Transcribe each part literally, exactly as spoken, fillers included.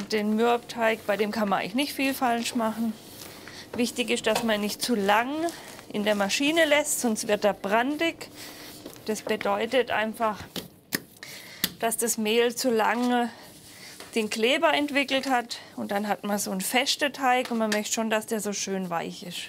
den Mürbteig, bei dem kann man eigentlich nicht viel falsch machen. Wichtig ist, dass man nicht zu lang in der Maschine lässt, sonst wird er brandig. Das bedeutet einfach, dass das Mehl zu lange den Kleber entwickelt hat und dann hat man so einen festen Teig und man möchte schon, dass der so schön weich ist.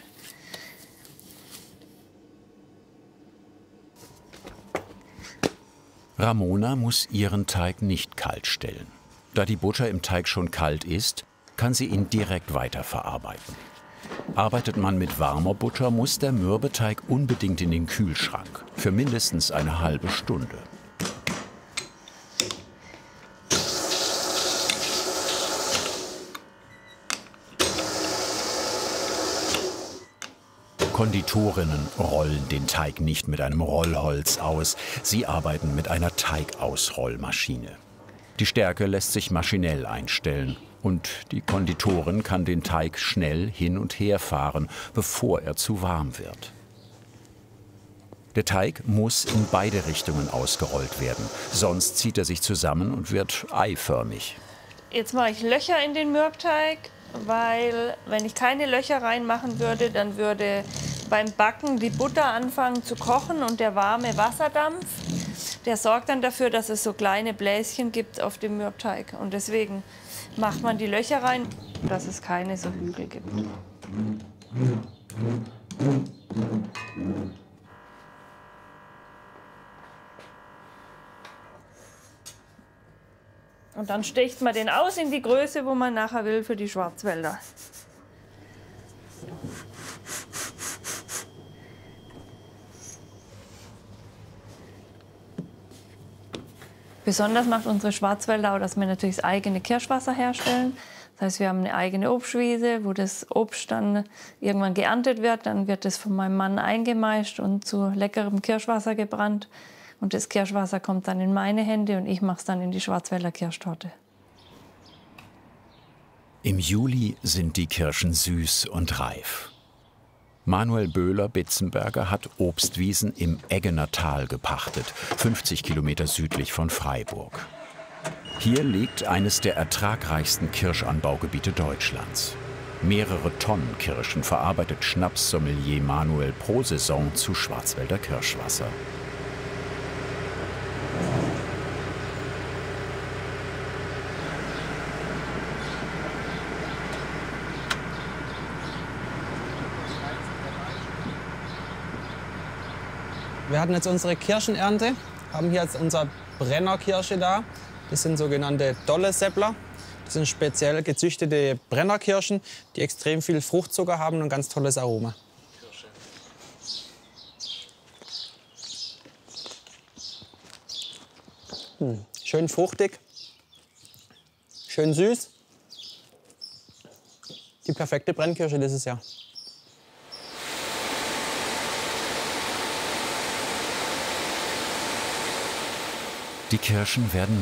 Ramona muss ihren Teig nicht kalt stellen. Da die Butter im Teig schon kalt ist, kann sie ihn direkt weiterverarbeiten. Arbeitet man mit warmer Butter, muss der Mürbeteig unbedingt in den Kühlschrank, für mindestens eine halbe Stunde. Konditorinnen rollen den Teig nicht mit einem Rollholz aus, sie arbeiten mit einer Teigausrollmaschine. Die Stärke lässt sich maschinell einstellen und die Konditorin kann den Teig schnell hin und her fahren, bevor er zu warm wird. Der Teig muss in beide Richtungen ausgerollt werden, sonst zieht er sich zusammen und wird eiförmig. Jetzt mache ich Löcher in den Mürbteig, weil wenn ich keine Löcher reinmachen würde, dann würde beim Backen die Butter anfangen zu kochen und der warme Wasserdampf, der sorgt dann dafür, dass es so kleine Bläschen gibt auf dem Mürbteig. Und deswegen macht man die Löcher rein, dass es keine so Hügel gibt. Und dann sticht man den aus in die Größe, wo man nachher will für die Schwarzwälder. Besonders macht unsere Schwarzwälder auch, dass wir natürlich das eigene Kirschwasser herstellen. Das heißt, wir haben eine eigene Obstwiese, wo das Obst dann irgendwann geerntet wird. Dann wird es von meinem Mann eingemeischt und zu leckerem Kirschwasser gebrannt. Und das Kirschwasser kommt dann in meine Hände und ich mache es dann in die Schwarzwälder Kirschtorte. Im Juli sind die Kirschen süß und reif. Manuel Böhler-Bitzenberger hat Obstwiesen im Eggener Tal gepachtet, fünfzig Kilometer südlich von Freiburg. Hier liegt eines der ertragreichsten Kirschanbaugebiete Deutschlands. Mehrere Tonnen Kirschen verarbeitet Schnapssommelier Manuel pro Saison zu Schwarzwälder Kirschwasser. Wir hatten jetzt unsere Kirschenernte, haben hier jetzt unsere Brennerkirsche da. Das sind sogenannte Dolle-Seppler. Das sind speziell gezüchtete Brennerkirschen, die extrem viel Fruchtzucker haben und ein ganz tolles Aroma. Hm, schön fruchtig, schön süß. Die perfekte Brennkirsche dieses Jahr. Die Kirschen werden